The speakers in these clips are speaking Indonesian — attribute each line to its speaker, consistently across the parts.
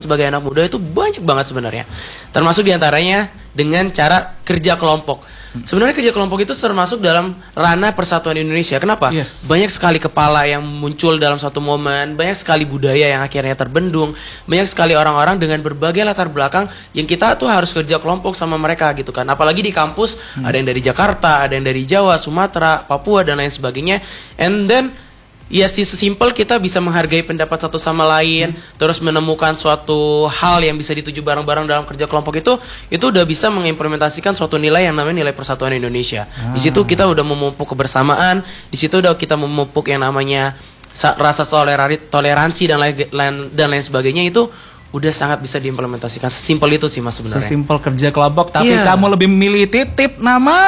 Speaker 1: sebagai anak muda itu banyak banget sebenarnya. Termasuk diantaranya dengan cara kerja kelompok. Sebenarnya kerja kelompok itu termasuk dalam ranah persatuan Indonesia. Kenapa?
Speaker 2: Yes.
Speaker 1: Banyak sekali kepala yang muncul dalam suatu momen, banyak sekali budaya yang akhirnya terbendung, banyak sekali orang-orang dengan berbagai latar belakang yang kita tuh harus kerja kelompok sama mereka gitu kan. Apalagi di kampus, ada yang dari Jakarta, ada yang dari Jawa, Sumatera, Papua dan lain sebagainya. And then ya sesimpel kita bisa menghargai pendapat satu sama lain, terus menemukan suatu hal yang bisa dituju bareng-bareng dalam kerja kelompok itu udah bisa mengimplementasikan suatu nilai yang namanya nilai persatuan Indonesia. Di situ kita udah memupuk kebersamaan, di situ udah kita memupuk yang namanya rasa toleransi dan lain sebagainya. Itu udah sangat bisa diimplementasikan. Sesimpel itu sih Mas sebenarnya.
Speaker 2: Sesimpel kerja kelompok, tapi
Speaker 1: Iya.
Speaker 2: kamu lebih memilih titip nama.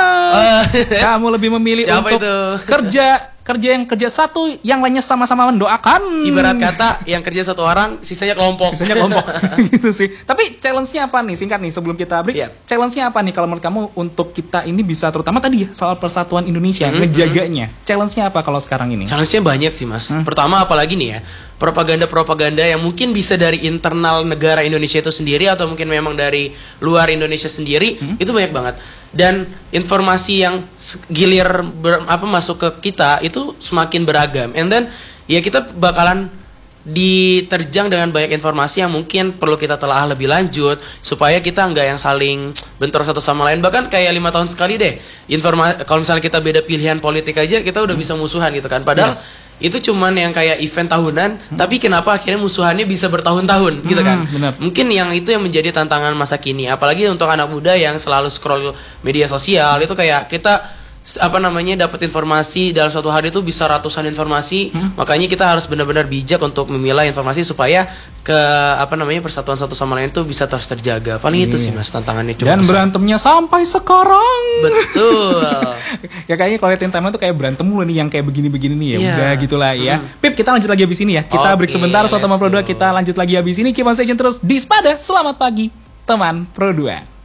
Speaker 2: Kamu lebih memilih
Speaker 1: Siapa
Speaker 2: untuk
Speaker 1: itu?
Speaker 2: kerja yang kerja satu, yang lainnya sama-sama mendoakan.
Speaker 1: Ibarat kata yang kerja satu orang, sisanya kelompok.
Speaker 2: Misalnya kelompok gitu sih. Tapi challenge-nya apa nih? Singkat nih sebelum kita break.
Speaker 1: Iya.
Speaker 2: Challenge-nya apa nih kalau menurut kamu untuk kita ini bisa, terutama tadi ya soal persatuan Indonesia, ngejaganya. Challenge-nya apa kalau sekarang ini?
Speaker 1: Challenge-nya banyak sih Mas. Pertama apalagi nih ya, propaganda-propaganda yang mungkin bisa dari internal negara Indonesia itu sendiri atau mungkin memang dari luar Indonesia sendiri, itu banyak banget. Dan informasi yang gilir masuk ke kita itu semakin beragam. And then ya kita bakalan diterjang dengan banyak informasi yang mungkin perlu kita telah lebih lanjut supaya kita nggak yang saling bentrok satu sama lain. Bahkan kayak 5 tahun sekali deh kalau misalnya kita beda pilihan politik aja kita udah bisa musuhan gitu kan. Padahal itu cuman yang kayak event tahunan, tapi kenapa akhirnya musuhannya bisa bertahun-tahun gitu kan.
Speaker 2: Benar.
Speaker 1: Mungkin yang itu yang menjadi tantangan masa kini, apalagi untuk anak muda yang selalu scroll media sosial. Itu kayak kita dapat informasi dalam suatu hari itu bisa ratusan informasi. Makanya kita harus benar-benar bijak untuk memilah informasi supaya persatuan satu sama lain itu bisa terus terjaga. Paling itu sih Mas tantangannya.
Speaker 2: Dan berantemnya sampai sekarang.
Speaker 1: Betul.
Speaker 2: Ya kayaknya quality time itu kayak berantem mulu nih, yang kayak begini-begini nih ya.
Speaker 1: Iya.
Speaker 2: Udah gitulah ya. Pip, kita lanjut lagi abis ini ya. Kita break
Speaker 1: Oke,
Speaker 2: sebentar, Soto
Speaker 1: let's
Speaker 2: Pro 2
Speaker 1: go.
Speaker 2: kita lanjut lagi abis ini. Keep on stay tune terus di Spada. Selamat pagi teman Pro 2.